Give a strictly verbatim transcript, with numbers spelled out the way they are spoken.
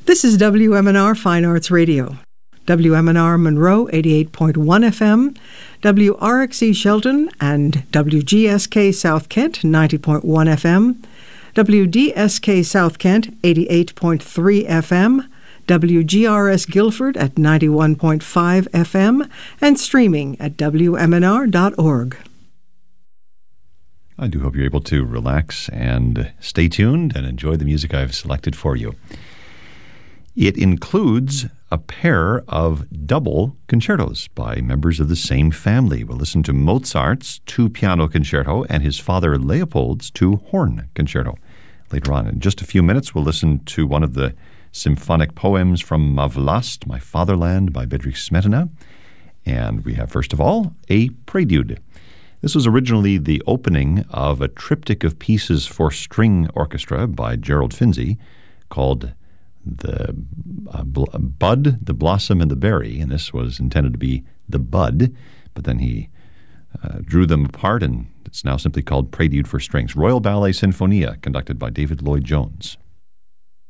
This is W M N R Fine Arts Radio. W M N R Monroe, eighty-eight point one F M, W R X E Shelton and W G S K South Kent, ninety point one F M, W D S K South Kent, eighty-eight point three F M, W G R S Guilford at ninety-one point five F M, and streaming at W M N R dot org. I do hope you're able to relax and stay tuned and enjoy the music I've selected for you. It includes a pair of double concertos by members of the same family. We'll listen to Mozart's two-piano concerto and his father Leopold's two-horn concerto. Later on, in just a few minutes, we'll listen to one of the symphonic poems from Ma Vlast, My Fatherland, by Bedřich Smetana. And we have, first of all, a prelude. This was originally the opening of a triptych of pieces for string orchestra by Gerald Finzi called The uh, bl- Bud, the Blossom, and the Berry. And this was intended to be the Bud, but then he uh, drew them apart, and it's now simply called Prelude for Strings. Royal Ballet Sinfonia, conducted by David Lloyd-Jones.